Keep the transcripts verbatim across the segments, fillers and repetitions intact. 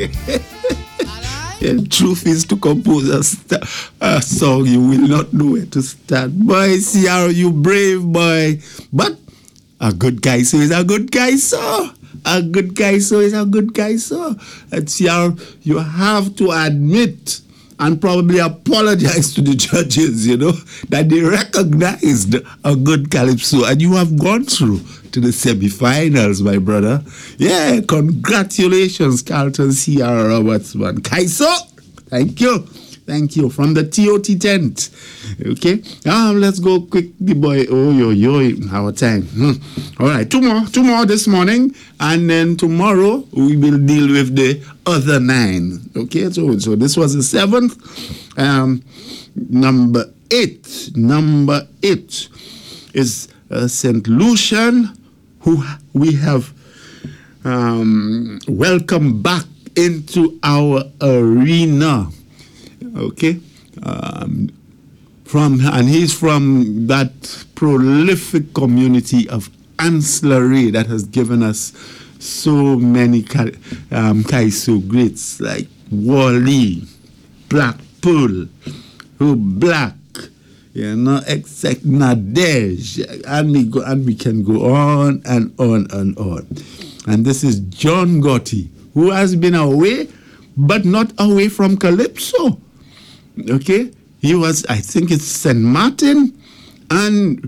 And truth is, to compose a, st- a song, you will not know where to start. Boy, C R, you brave boy. But a good guy so is a good guy so. A good guy so is a good guy so. And C R, you have to admit and probably apologize to the judges, you know, that they recognized a good calypso, and you have gone through to the semi-finals, my brother. Yeah, congratulations, Carlton C R Roberts, man. Kaiso, thank you. Thank you. From the T O T tent. Okay. Um, let's go quick, the boy. Oh, yo, yo, our time. Hmm. All right. Two more. Two more this morning. And then tomorrow, we will deal with the other nine. Okay. So, so this was the seventh. Um, number eight. Number eight is uh, Saint Lucian, who we have um, welcomed back into our arena. Okay, um, from and he's from that prolific community of ancillary that has given us so many um, Kaiso greats like Wally, Blackpool, who Black, you know, except Nadej, and we go and we can go on and on and on. And this is John Gotti, who has been away, but not away from Calypso. Okay, he was, I think it's Saint Martin, and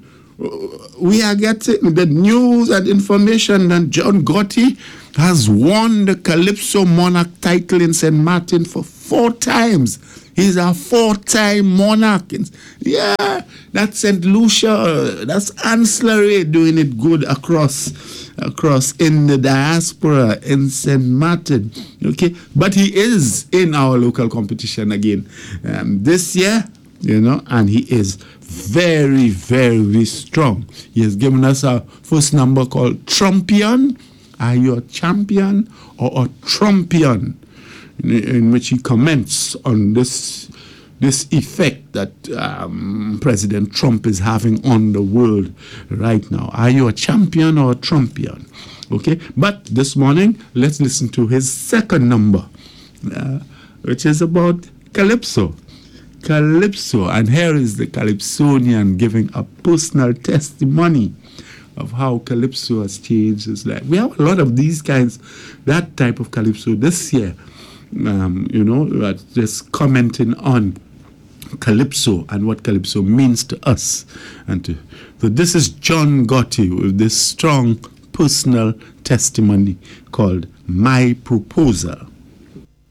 we are getting the news and information that John Gotti has won the Calypso Monarch title in Saint Martin for four times. He's a four-time monarch. Yeah, that's Saint Lucia. That's ancillary doing it good across across in the diaspora in Saint Martin. Okay, but he is in our local competition again um, this year, you know, and he is very, very strong. He has given us a first number called Trumpion. Are you a champion or a Trumpion? In, in which he comments on this this effect that um, President Trump is having on the world right now. Are you a champion or a Trumpion? Okay, but this morning, let's listen to his second number, uh, which is about Calypso. Calypso, and here is the Calypsonian giving a personal testimony of how Calypso has changed his life. We have a lot of these kinds, that type of Calypso this year. Um, you know, uh, just commenting on Calypso and what Calypso means to us. And to, so this is John Gotti with this strong personal testimony called My Proposal.